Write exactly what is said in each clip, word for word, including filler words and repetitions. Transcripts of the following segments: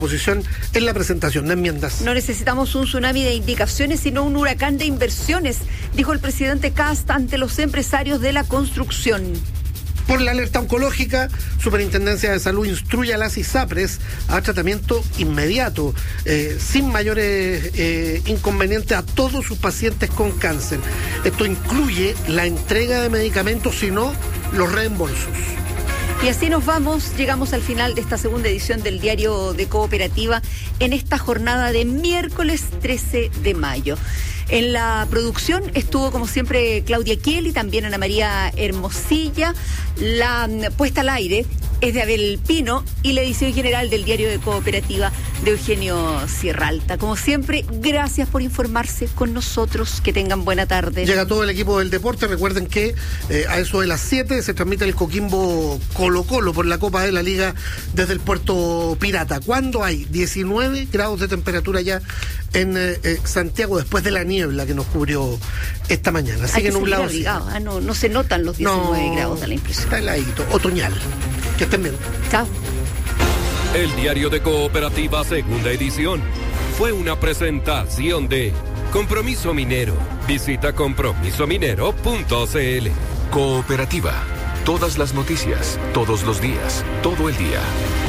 Posición en la presentación de enmiendas. No necesitamos un tsunami de indicaciones, sino un huracán de inversiones, dijo el presidente Kast ante los empresarios de la construcción. Por la alerta oncológica, Superintendencia de Salud instruye a las ISAPRES a tratamiento inmediato, eh, sin mayores eh, inconvenientes a todos sus pacientes con cáncer. Esto incluye la entrega de medicamentos y no los reembolsos. Y así nos vamos, llegamos al final de esta segunda edición del Diario de Cooperativa en esta jornada de miércoles trece de mayo. En la producción estuvo, como siempre, Claudia Kiel y también Ana María Hermosilla. La puesta al aire es de Abel Pino y la edición general del Diario de Cooperativa de Eugenio Sierralta. Como siempre, gracias por informarse con nosotros. Que tengan buena tarde. Llega todo el equipo del deporte. Recuerden que eh, a eso de las siete se transmite el Coquimbo Colo Colo por la Copa de la Liga desde el Puerto Pirata. Cuando hay diecinueve grados de temperatura ya en eh, eh, Santiago después de la niebla que nos cubrió esta mañana. Así hay que que nublado. Ah, no, no se notan los diecinueve no, grados, da la impresión. Está heladito, otoñal. Que estén bien. Chao. El Diario de Cooperativa, segunda edición, fue una presentación de Compromiso Minero. Visita compromiso minero punto c l. Cooperativa. Todas las noticias, todos los días, todo el día.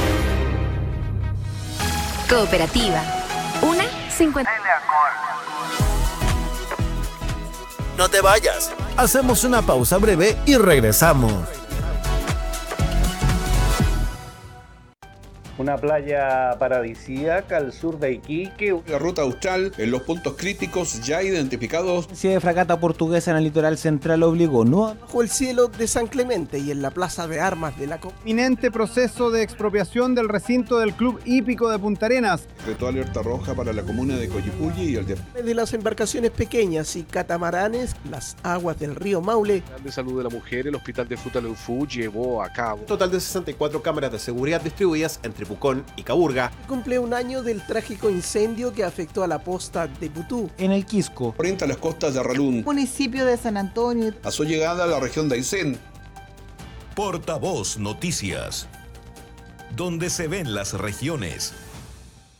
Cooperativa. Una cincuenta. No te vayas. Hacemos una pausa breve y regresamos. Una playa paradisíaca al sur de Iquique. La ruta austral en los puntos críticos ya identificados. La de fragata portuguesa en el litoral central obligó no bajo el cielo de San Clemente y en la plaza de armas de la Co. Inminente proceso de expropiación del recinto del Club Hípico de Punta Arenas. Decretó alerta roja para la comuna de Coyipulli y el de... de las embarcaciones pequeñas y catamaranes, las aguas del río Maule. El de Salud de la Mujer, el Hospital de Fruta Leufú llevó a cabo un total de sesenta y cuatro cámaras de seguridad distribuidas entre Pucón y Caburga. Cumple un año del trágico incendio que afectó a la posta de Putú. En el Quisco. Orienta las costas de Arralún. Municipio de San Antonio. A su llegada a la región de Aysén. Portavoz Noticias. Donde se ven las regiones.